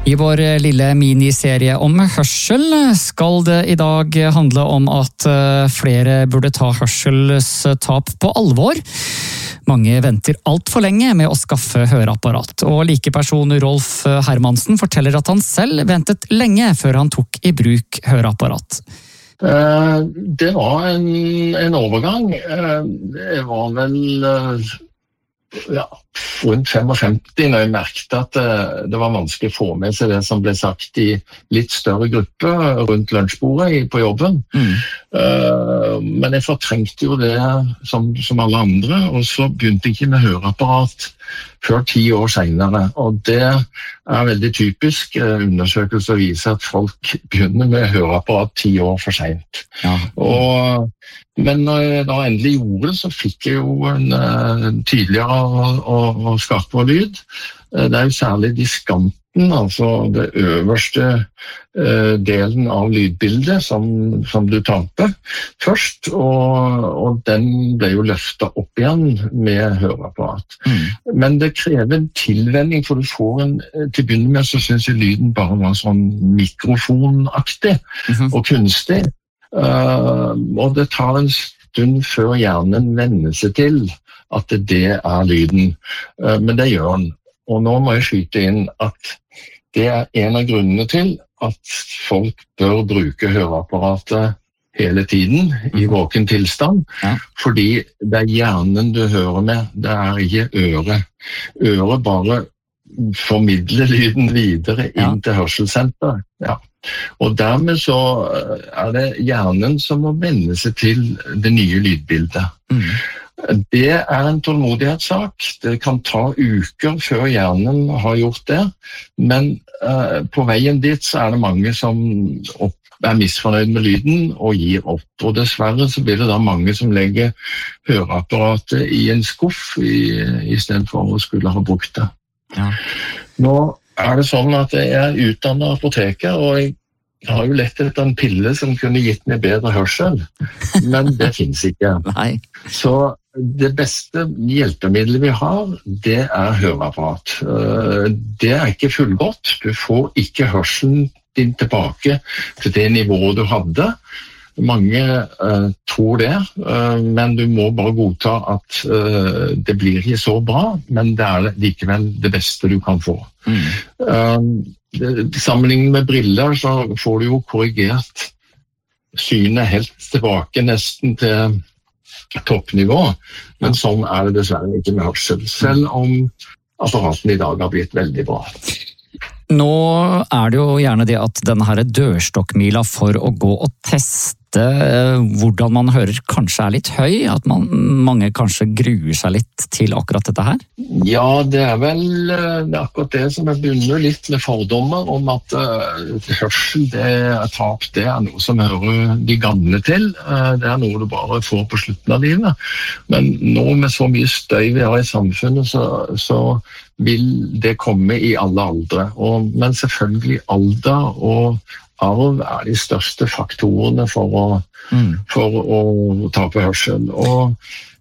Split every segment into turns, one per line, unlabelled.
I vår lille miniserie om hørsel skal det I dag handle om at flere burde ta hørselstap på alvor. Mange venter alt for lenge med å skaffe høreapparat, og likeperson Rolf Hermansen forteller at han selv ventet lenge før han tok I bruk høreapparat.
Det var en overgang. Jeg var vel rundt 55 når jeg merket at det var vanskelig å få med seg det som ble sagt I litt større grupper rundt lunsjbordet på jobben. Men jeg fortrengte jo det som alle andre, og så begynte jeg ikke med høreapparat før 10 år senere, og det veldig typisk. Undersøkelser viser at folk begynner med høreapparat 10 år for sent. Ja. Men når jeg da endelig gjorde det, så fikk jeg jo en tydeligere og skarpere lyd. Det jo særlig diskanten, altså det øverste delen av lydbildet som du talte først, og den ble jo løftet opp igjen med høreapparat. Men det krever en tilvenning, for du får til å begynne med så synes jeg lyden bare var sånn mikrofonaktig og kunstig. Og det tar en stund før hjernen venner seg til at det lyden, men det gjør den. Og nå må jeg skyte inn at det en av grunnene til at folk bør bruke høreapparatet hele tiden I våken tilstand, fordi det hjernen du hører med, det ikke øret. Øret bare formidler lyden videre inn til hørselssenteret. Ja. Og dermed så det hjernen som må venne seg til det nye lydbildet. Det en tålmodighetssak. Det kan ta uker før hjernen har gjort det, men på veien dit så det mange som misfornøyd med lyden og gir opp. Og dessverre så blir det da mange som legger høreapparatet I en skuff I stedet for å skulle ha brukt det. Ja. Nå det sånn at jeg utdannet apoteker, og jeg har jo lett etter en pille som kunne gitt meg bedre hørsel, men det finnes ikke. Nei. Så det beste hjelpemiddelet vi har, det høreapparat. Det ikke fullgodt. Du får ikke hørselen din tilbake til det nivået du hadde. Mange tror det, men du må bare godta at det blir ikke så bra, men det likevel det beste du kan få. Sammenlignet med briller så får du jo korrigert synet helt tilbake nesten til toppnivå, men sånn det dessverre ikke med hørsel, selv om apparaten I dag har blitt veldig bra.
Nå det jo gjerne det at denne her dørstokkmila for å gå og teste hvordan man hører kanskje litt høy, at mange kanskje gruer seg litt til akkurat dette her?
Ja, det vel akkurat det som begynner litt med fordommer om at hørsel, tap, det noe som hører de gamle til. Det noe du bare får på slutten av livet. Men nå med så mye støy vi har I samfunnet, så vil det komme I alle aldre. Men selvfølgelig alder og arv de største faktorene for å tape hørsel. Og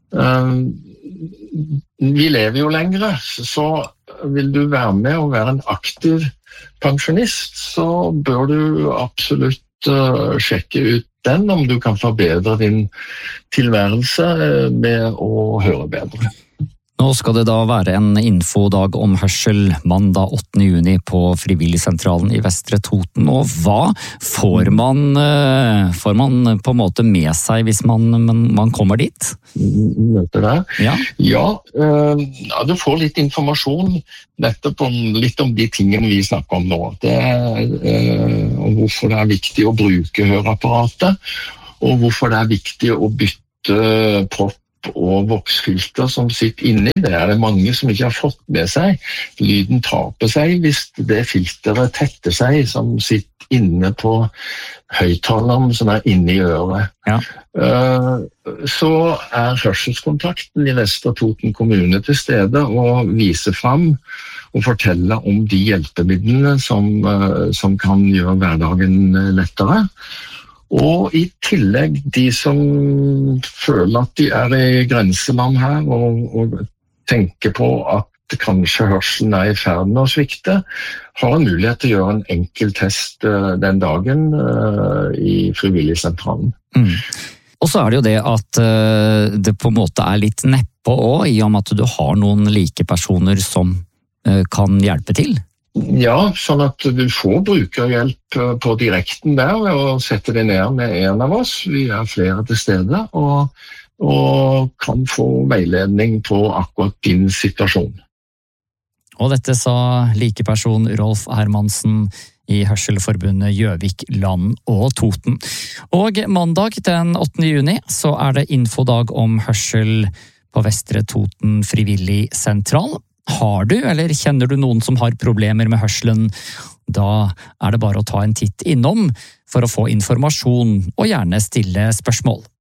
vi lever jo lengre, så vil du være med og være en aktiv pensjonist, så bør du absolutt sjekke ut den, om du kan forbedre din tilværelse med å høre bedre.
Nå skal det da være en infodag om hørsel mandag 8. juni på Frivilligsentralen I Vestre Toten. Og hva får man på en måte med seg hvis man kommer dit?
Møter det? Ja, du får litt informasjon nettopp litt om de tingene vi snakker om nå. Om hvorfor det viktig å bruke høreapparatet, og hvorfor det viktig å bytte propp og voksfilter som sitter inni. Det det mange som ikke har fått med seg. Lyden taper seg hvis det filteret tetter seg som sitter inne på høyttaleren som inne I øret. Ja. Så hørselskontakten I Vestre Toten kommune til stede og viser fram og fortelle om de hjelpemidlene som kan gjøre hverdagen lettere. Og I tillegg de som føler at de I grenseland her og tenker på at kanskje hørselen I ferd med å svikte, har en mulighet til å gjøre en enkel test den dagen I frivilligsentralen.
Og så det jo det at det på en måte litt neppe også, I og med at du har noen likepersoner som kan hjelpe til.
Ja, sånn at du får brukerhjelp på direkten der, og sette det ned med en av oss. Vi flere til stede, og kan få veiledning på akkurat din situasjon.
Og dette sa likeperson Rolf Hermansen I Hørselforbundet Gjøvik, Land og Toten. Og mandag den 8. juni så det infodag om hørsel på Vestre Toten frivillig sentral. Har du, eller kjenner du noen som har problemer med hørselen? Da det bare å ta en titt innom for å få informasjon og gjerne stille spørsmål.